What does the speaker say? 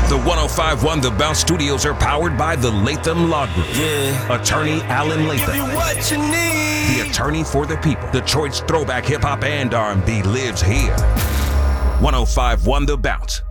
The 105.1 The Bounce Studios are powered by the Latham Law Group. Yeah. Attorney Alan Latham. Give you what you need. The attorney for the people. Detroit's throwback hip hop and R&B lives here. 105.1 The Bounce.